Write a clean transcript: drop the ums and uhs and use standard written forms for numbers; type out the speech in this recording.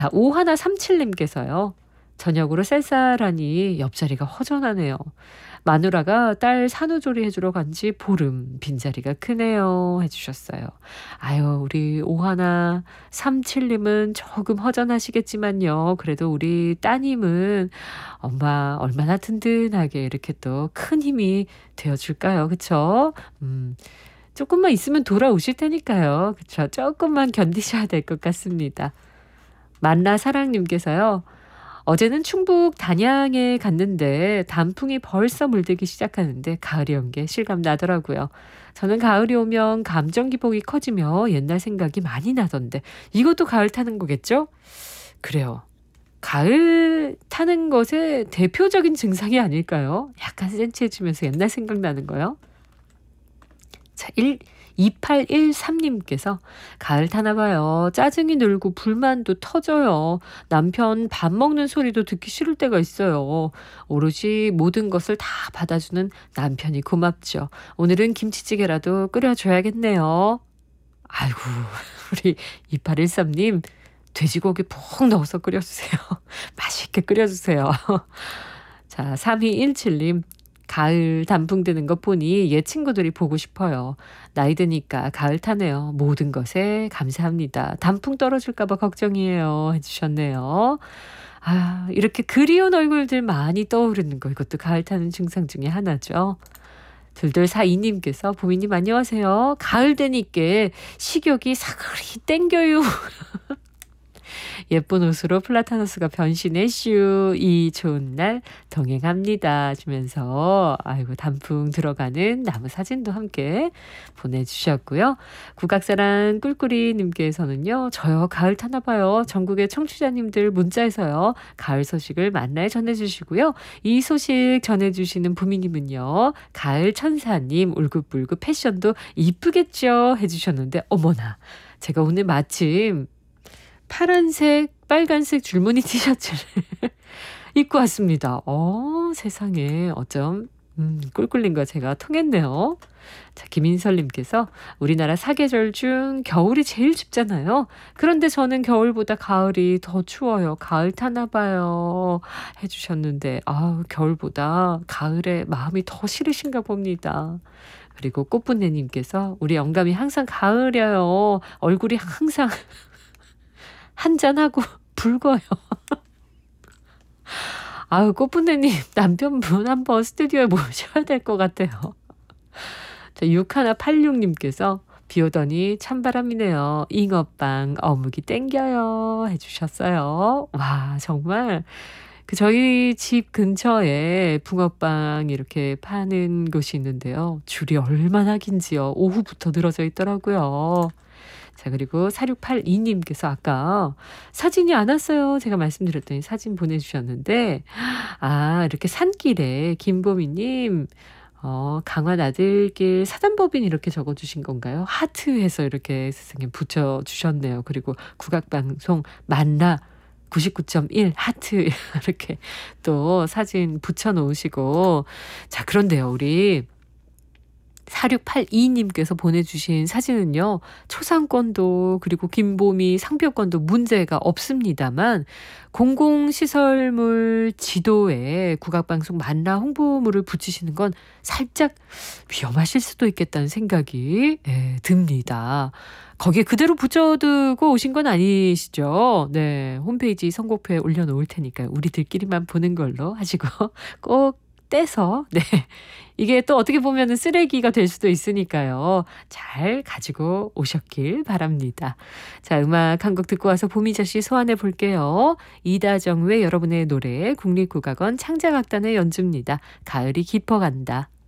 5137님께서요. 저녁으로 쌀쌀하니 옆자리가 허전하네요. 마누라가 딸 산후조리 해주러 간지 보름, 빈자리가 크네요. 해주셨어요. 아유, 우리 5137님은 조금 허전하시겠지만요. 그래도 우리 따님은 엄마 얼마나 든든하게 이렇게 또 큰 힘이 되어줄까요? 그쵸? 조금만 있으면 돌아오실 테니까요. 그쵸? 조금만 견디셔야 될 것 같습니다. 만나사랑님께서요. 어제는 충북 단양에 갔는데 단풍이 벌써 물들기 시작하는데 가을이 온 게 실감 나더라고요. 저는 가을이 오면 감정 기복이 커지며 옛날 생각이 많이 나던데 이것도 가을 타는 거겠죠? 그래요. 가을 타는 것의 대표적인 증상이 아닐까요? 약간 센치해지면서 옛날 생각나는 거요. 자, 2813님께서 가을 타나 봐요. 짜증이 늘고 불만도 터져요. 남편 밥 먹는 소리도 듣기 싫을 때가 있어요. 오로지 모든 것을 다 받아주는 남편이 고맙죠. 오늘은 김치찌개라도 끓여줘야겠네요. 아이고, 우리 2813님 돼지고기 푹 넣어서 끓여주세요. 맛있게 끓여주세요. 자, 3217님. 가을 단풍 드는 것 보니 옛 친구들이 보고 싶어요. 나이 드니까 가을 타네요. 모든 것에 감사합니다. 단풍 떨어질까 봐 걱정이에요. 해주셨네요. 아, 이렇게 그리운 얼굴들 많이 떠오르는 거 이것도 가을 타는 증상 중에 하나죠. 둘둘사이님께서 보미님 안녕하세요. 가을 되니까 식욕이 사그리 땡겨요. 예쁜 옷으로 플라타너스가 변신해 슈. 이 좋은 날 동행합니다 하시면서 아이고 단풍 들어가는 나무 사진도 함께 보내주셨고요. 국악사랑 꿀꿀이님께서는요. 저요 가을 타나 봐요. 전국의 청취자님들 문자에서요. 가을 소식을 만나에 전해주시고요. 이 소식 전해주시는 부미님은요. 가을 천사님 울긋불긋 패션도 이쁘겠죠 해주셨는데 어머나 제가 오늘 마침 파란색, 빨간색 줄무늬 티셔츠를 입고 왔습니다. 세상에 어쩜 꿀꿀님과 제가 통했네요. 자, 김인설님께서 우리나라 사계절 중 겨울이 제일 춥잖아요. 그런데 저는 겨울보다 가을이 더 추워요. 가을 타나 봐요. 해주셨는데 겨울보다 가을에 마음이 더 싫으신가 봅니다. 그리고 꽃분내님께서 우리 영감이 항상 가을이에요. 얼굴이 항상 한잔하고 붉어요. 아유, 꽃분내님 남편분 한번 스튜디오에 모셔야 될 것 같아요. 자, 6186님께서 비 오더니 찬바람이네요. 잉어빵 어묵이 땡겨요 해주셨어요. 와 정말 저희 집 근처에 붕어빵 이렇게 파는 곳이 있는데요. 줄이 얼마나 긴지요. 오후부터 늘어져 있더라고요. 자, 그리고 4682님께서 아까 사진이 안 왔어요. 제가 말씀드렸더니 사진 보내주셨는데, 이렇게 산길에 김보미님, 강화 나들길 사단법인 이렇게 적어주신 건가요? 하트해서 이렇게 세상에 붙여주셨네요. 그리고 국악방송 만나 99.1 하트 이렇게 또 사진 붙여놓으시고, 자, 그런데요, 우리 4682님께서 보내주신 사진은요. 초상권도 그리고 김보미 상표권도 문제가 없습니다만 공공시설물 지도에 국악방송 만나 홍보물을 붙이시는 건 살짝 위험하실 수도 있겠다는 생각이 듭니다. 거기에 그대로 붙여두고 오신 건 아니시죠? 네, 홈페이지 선곡표에 올려놓을 테니까요. 우리들끼리만 보는 걸로 하시고 꼭 떼서 이게 또 어떻게 보면은 쓰레기가 될 수도 있으니까요. 잘 가지고 오셨길 바랍니다. 자, 음악 한 곡 듣고 와서 보미저씨 소환해 볼게요. 이다정의 여러분의 노래 국립국악원 창작악단의 연주입니다. 가을이 깊어간다.